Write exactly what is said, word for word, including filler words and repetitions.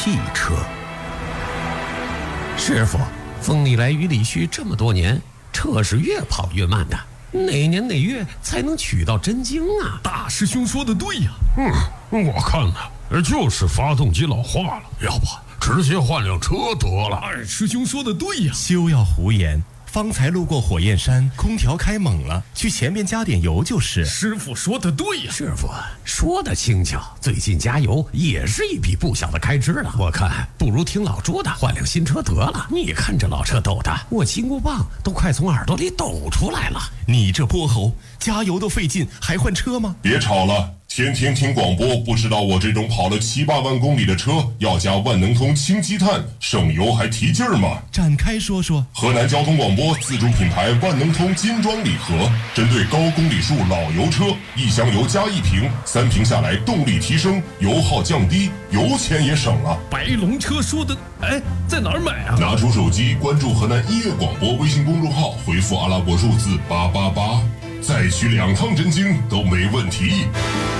汽车。师傅，风里来雨里去这么多年，车是越跑越慢的，哪年哪月才能取到真经啊？ 大师兄说的对呀。 嗯，我看呢，就是发动机老化了，要不直接换辆车得了。 二师兄说的对呀。 休要胡言，方才路过火焰山，空调开猛了，去前面加点油就是。 师傅说的对呀。 师傅说的轻巧，最近加油也是一笔不小的开支了。我看不如听老朱的，换辆新车得了。你看这老车抖的，我金箍棒都快从耳朵里抖出来了。 你这泼猴，加油都费劲，还换车吗？ 别吵了。天天听广播，不知道我这种跑了七八万公里的车要加万能通氢积碳，省油还提劲儿吗？ 展开说说。 河南交通广播自主品牌万能通金装礼盒，针对高公里数老油车，一箱油加一瓶，三瓶下来动力提升，油耗降低，油钱也省了。 白龙车说的，哎，在哪儿买啊？ 拿出手机关注河南音乐广播微信公众号，回复阿拉伯数字八八八，再取两趟真经都没问题。